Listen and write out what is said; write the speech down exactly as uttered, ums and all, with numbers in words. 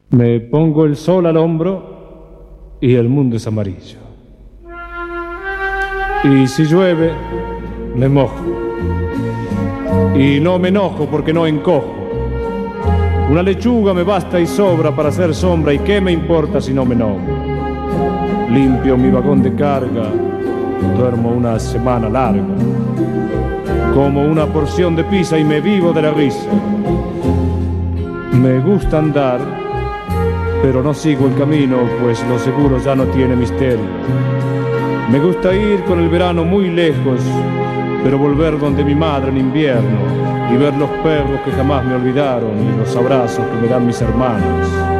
Me pongo el sol al hombro y el mundo es amarillo. Y si llueve, me mojo. Y no me enojo porque no encojo. Una lechuga me basta y sobra para hacer sombra, y qué me importa si no me enojo. Limpio mi vagón de carga, duermo una semana larga. Como una porción de pizza y me vivo de la risa. Me gusta andar, pero no sigo el camino, pues lo seguro ya no tiene misterio. Me gusta ir con el verano muy lejos, pero volver donde mi madre en invierno y ver los perros que jamás me olvidaron y los abrazos que me dan mis hermanos.